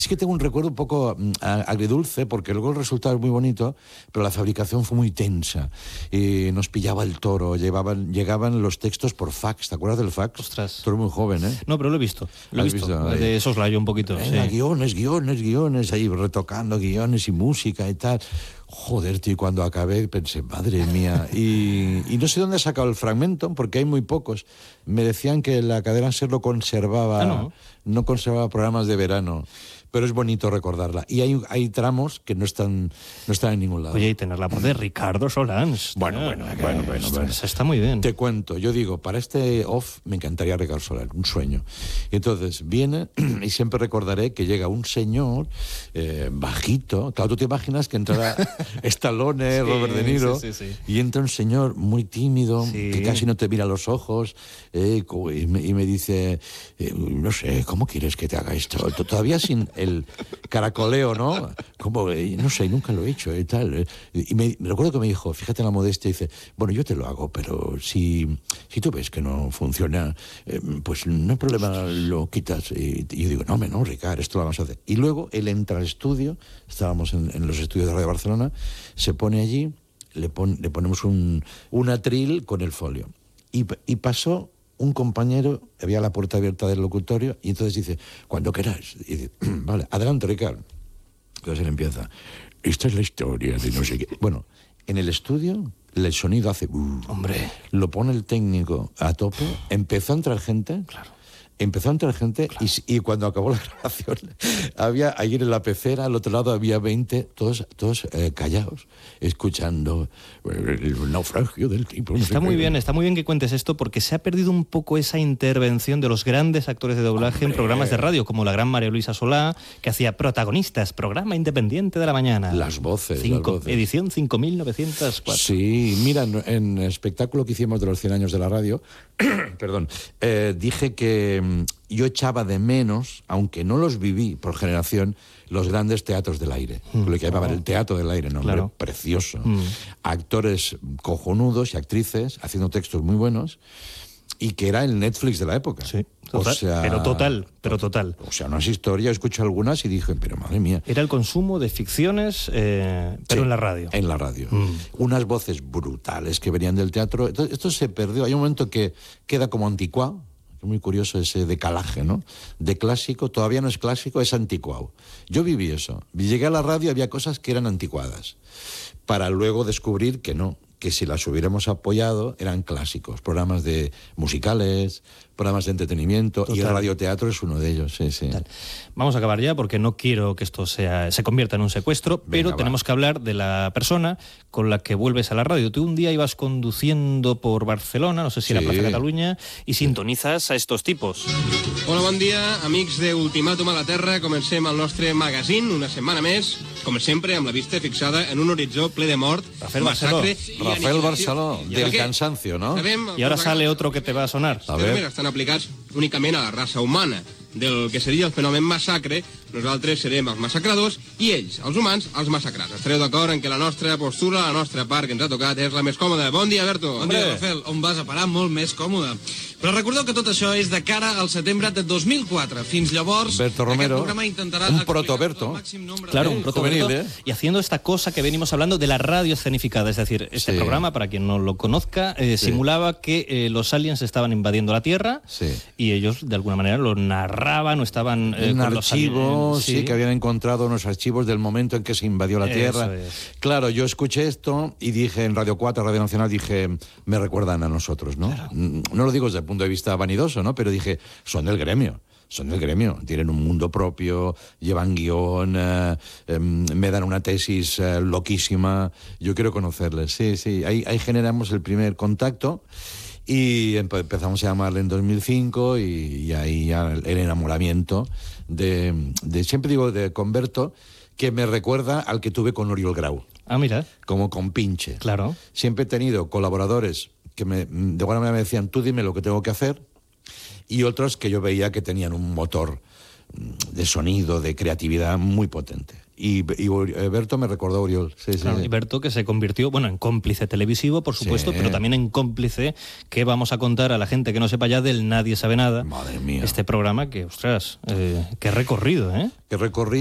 Es que tengo un recuerdo un poco agridulce, porque luego el resultado es muy bonito, pero la fabricación fue muy tensa. Nos pillaba el toro, llegaban los textos por fax. ¿Te acuerdas del fax? Ostras. Tú eres muy joven, ¿eh? No, pero lo he visto. Lo he visto. Ahí. De soslayo un poquito. Venga, sí. guiones, ahí retocando guiones y música y tal. Joder, tío, cuando acabé pensé, madre mía. Y no sé dónde he sacado el fragmento, porque hay muy pocos. Me decían que la cadena SER lo conservaba, no conservaba programas de verano. Pero es bonito recordarla. Y hay tramos que no están en ningún lado. Oye, y tener la voz de Ricardo Solans. Bueno. Está muy bien. Te cuento, yo digo, para este off me encantaría Ricardo Solans, un sueño. Y entonces viene, y siempre recordaré que llega un señor bajito. Claro, tú te imaginas que entrará Stallone, Robert De Niro, sí. y entra un señor muy tímido, Sí. que casi no te mira a los ojos, y me dice, no sé, ¿cómo quieres que te haga esto? Todavía sin el caracoleo, ¿no? Como, no sé, nunca lo he hecho y tal. Y me recuerdo que me dijo, fíjate en la modestia, dice, bueno, yo te lo hago, pero si tú ves que no funciona, pues no hay problema, lo quitas. Y yo digo, no, Ricard, esto lo vamos a hacer. Y luego él entra al estudio, estábamos en los estudios de Radio Barcelona, se pone allí, le ponemos un atril con el folio. Y pasó un compañero, había la puerta abierta del locutorio, y entonces dice, cuando queráis. Y dice, vale, adelante, Ricardo. Entonces él empieza, esta es la historia de no sé qué. Bueno, en el estudio el sonido hace... Hombre. Lo pone el técnico a tope, empezó a entrar gente... Claro. Y cuando acabó la grabación, había ahí en la pecera, al otro lado había 20, todos callados, escuchando el naufragio del tipo. Está muy bien que cuentes esto, porque se ha perdido un poco esa intervención de los grandes actores de doblaje en programas de radio, como la gran María Luisa Solá, que hacía Protagonistas, programa independiente de la mañana. Las voces. Edición 5904. Sí, mira, en el espectáculo que hicimos de los 100 años de la radio, perdón, dije que yo echaba de menos, aunque no los viví por generación, los grandes teatros del aire, lo que llamaban el teatro del aire, nombre claro. Precioso. Actores cojonudos y actrices haciendo textos muy buenos, y que era el Netflix de la época. Sí, total, pero total. O sea, unas historias, escucho algunas y dije, pero madre mía. Era el consumo de ficciones, pero en la radio. En la radio. Unas voces brutales que venían del teatro. Entonces, esto se perdió. Hay un momento que queda como anticuado. Es muy curioso ese decalaje, ¿no? De clásico, todavía no es clásico, es anticuado. Yo viví eso. Llegué a la radio y había cosas que eran anticuadas, para luego descubrir que no, que si las hubiéramos apoyado eran clásicos, programas de musicales, programas de entretenimiento. Total. Y el radioteatro es uno de ellos. Sí. Vamos a acabar ya, porque no quiero que esto se convierta en un secuestro. Pero tenemos que hablar de la persona con la que vuelves a la radio. Tú un día ibas conduciendo por Barcelona, no sé si era Plaza Catalunya, y sintonizas a estos tipos. Hola, bon dia, amics de Ultimàtum a la Terra. Comencem el nostre magazín, una setmana més, com sempre, amb la vista fixada en un horitzó ple de mort, Rafael Barceló, del cansancio, ¿no? Y ahora sale otro que te va a sonar. A ver. Estan aplicats únicament a la raça humana. Del que seria el fenomen massacre, nosaltres serem els massacradors i ells, els humans, els massacrats. Estareu d'acord en que la nostra postura, la nostra part que ens ha tocat és la més còmoda. Bon dia, Berto. Bon dia, Rafael. On vas a parar? Molt més còmode. Però recordeu que tot això és de cara al setembre de 2004. Fins llavors, Berto Romero, aquest programa intentarà... un proto-Berto. Claro, un proto-Berto. Y haciendo esta cosa que venimos hablando de la radio escenificada. Es decir, este programa, para quien no lo conozca, simulaba que los aliens estaban invadiendo la Tierra y ellos, de alguna manera, lo narraban o estaban... un archivo, que habían encontrado unos archivos del momento en que se invadió la Tierra. Claro, yo escuché esto y dije en Radio 4, Radio Nacional, dije, me recuerdan a nosotros, ¿no? Claro. No lo digo desde el punto de vista vanidoso, ¿no? Pero dije, son del gremio, tienen un mundo propio, llevan guión, me dan una tesis loquísima, yo quiero conocerles. Sí, ahí generamos el primer contacto. Y empezamos a llamarle en 2005 y ahí ya el enamoramiento de siempre digo de Converto, que me recuerda al que tuve con Oriol Grau. Ah, mira. Como compinche. Claro. Siempre he tenido colaboradores que de alguna manera me decían, tú dime lo que tengo que hacer, y otros que yo veía que tenían un motor de sonido, de creatividad muy potente. Y Berto me recordó a Oriol. Sí, claro, sí. Y Berto, que se convirtió, bueno, en cómplice televisivo, por supuesto, pero también en cómplice que vamos a contar a la gente que no sepa ya del Nadie Sabe Nada. Madre mía. Este programa que, ostras, qué recorrido, ¿eh? Qué recorrido.